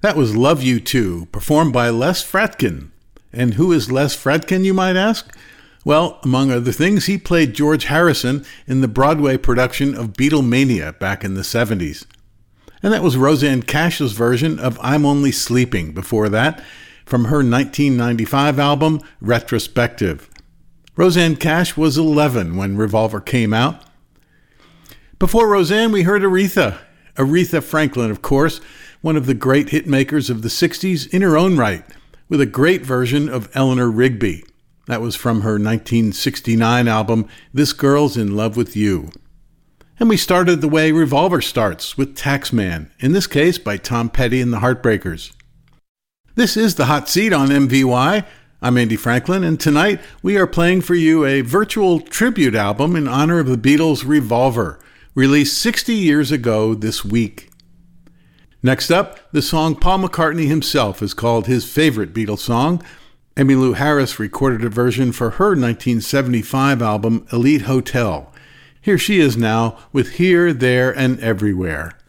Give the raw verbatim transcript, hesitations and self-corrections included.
That was Love You To, performed by Les Fratkin. And who is Les Fratkin, you might ask? Well, among other things, he played George Harrison in the Broadway production of Beatlemania back in the seventies. And that was Rosanne Cash's version of I'm Only Sleeping before that, from her nineteen ninety-five album, Retrospective. Rosanne Cash was eleven when Revolver came out. Before Rosanne, we heard Aretha. Aretha Franklin, of course, one of the great hit makers of the sixties in her own right, with a great version of Eleanor Rigby. That was from her nineteen sixty-nine album, This Girl's in Love with You. And we started the way Revolver starts, with Taxman, in this case by Tom Petty and the Heartbreakers. This is The Hot Seat on M V Y. I'm Andy Franklin, and tonight we are playing for you a virtual tribute album in honor of the Beatles' Revolver, released sixty years ago this week. Next up, the song Paul McCartney himself has called his favorite Beatles song. Emmylou Harris recorded a version for her nineteen seventy-five album Elite Hotel. Here she is now with Here, There, and Everywhere.